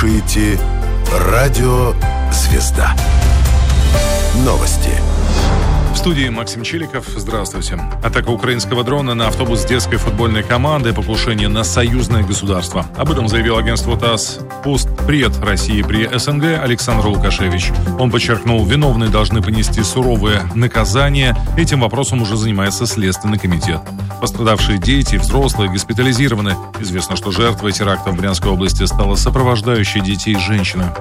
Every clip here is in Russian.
слушаете Радио «Звезда». Новости. В студии Максим Челиков. Здравствуйте. Атака украинского дрона на автобус детской футбольной команды, покушение на союзное государство. Об этом заявил агентству ТАСС постпред России при СНГ Александр Лукашевич. Он подчеркнул, виновные должны понести суровые наказания. Этим вопросом уже занимается Следственный комитет. Пострадавшие дети, взрослые, госпитализированы. Известно, что жертвой теракта в Брянской области стала сопровождающая детей женщина.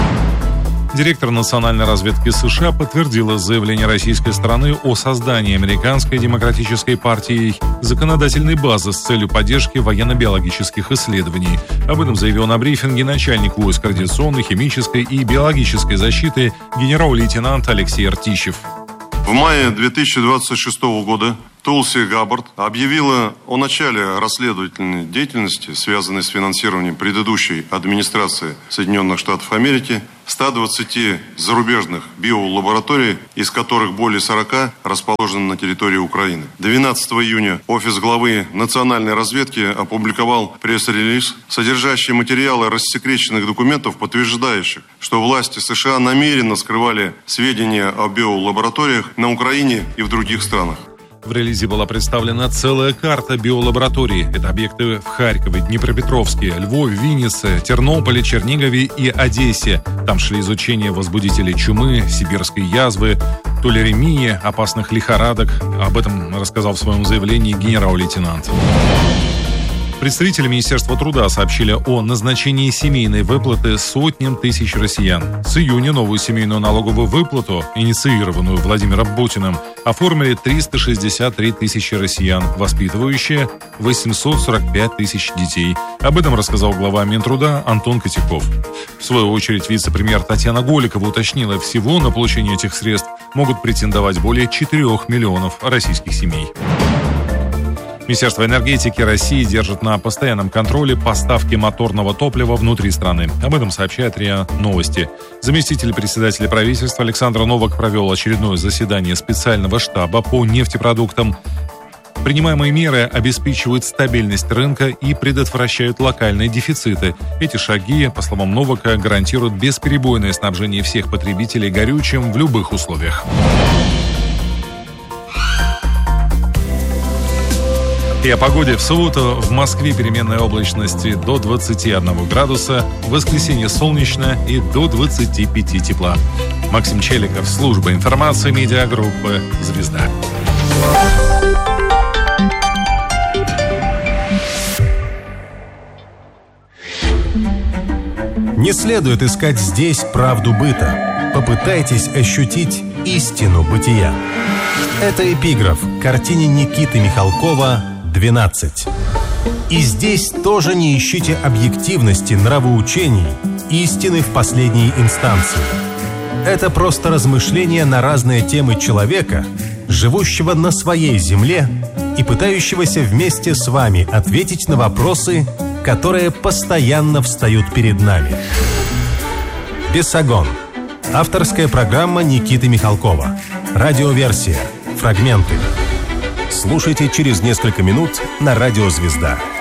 Директор национальной разведки США подтвердила заявление российской стороны о создании Американской демократической партии законодательной базы с целью поддержки военно-биологических исследований. Об этом заявил на брифинге начальник войск радиационной, химической и биологической защиты генерал-лейтенант Алексей Артищев. В мае 2026 года Тулси Габбард объявила о начале расследовательной деятельности, связанной с финансированием предыдущей администрации Соединенных Штатов Америки, 120 зарубежных биолабораторий, из которых более 40 расположены на территории Украины. 12 июня офис главы национальной разведки опубликовал пресс-релиз, содержащий материалы рассекреченных документов, подтверждающих, что власти США намеренно скрывали сведения о биолабораториях на Украине и в других странах. В релизе была представлена целая карта биолабораторий. Это объекты в Харькове, Днепропетровске, Львове, Виннице, Тернополе, Чернигове и Одессе. Там шли изучения возбудителей чумы, сибирской язвы, толеремии, опасных лихорадок. Об этом рассказал в своем заявлении генерал-лейтенант. Представители Министерства труда сообщили о назначении семейной выплаты сотням тысяч россиян. С июня новую семейную налоговую выплату, инициированную Владимиром Путиным, оформили 363 тысячи россиян, воспитывающие 845 тысяч детей. Об этом рассказал глава Минтруда Антон Котяков. В свою очередь, вице-премьер Татьяна Голикова уточнила, всего на получение этих средств могут претендовать более 4 миллионов российских семей. Министерство энергетики России держит на постоянном контроле поставки моторного топлива внутри страны. Об этом сообщает РИА Новости. Заместитель председателя правительства Александр Новак провел очередное заседание специального штаба по нефтепродуктам. Принимаемые меры обеспечивают стабильность рынка и предотвращают локальные дефициты. Эти шаги, по словам Новака, гарантируют бесперебойное снабжение всех потребителей горючим в любых условиях. И о погоде. В субботу в Москве переменная облачность до 21 градуса, в воскресенье солнечно и до 25 тепла. Максим Челиков, служба информации медиагруппы «Звезда». Не следует искать здесь правду быта. Попытайтесь ощутить истину бытия. Это эпиграф к картине Никиты Михалкова «12». И здесь тоже не ищите объективности, нравоучений, истины в последней инстанции. Это просто размышления на разные темы человека, живущего на своей земле и пытающегося вместе с вами ответить на вопросы, которые постоянно встают перед нами. «Бесогон». Авторская программа Никиты Михалкова. Радиоверсия. Фрагменты. Слушайте через несколько минут на Радио «Звезда».